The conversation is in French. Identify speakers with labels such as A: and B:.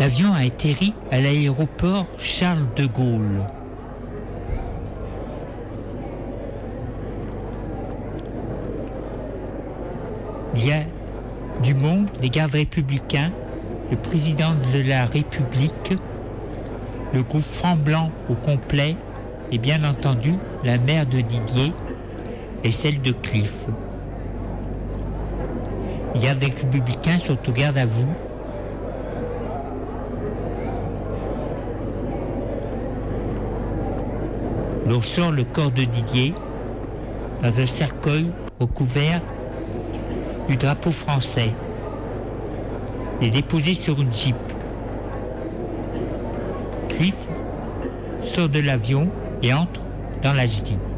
A: L'avion a atterri à l'aéroport Charles de Gaulle. Il y a du monde, les gardes républicains, le président de la République, le groupe Franc Blanc au complet et bien entendu la mère de Didier et celle de Cliff. Les gardes républicains sont au garde à vous. L'on sort le corps de Didier dans un cercueil recouvert du drapeau français et déposé sur une jeep. Cliff sort de l'avion et entre dans la jeep.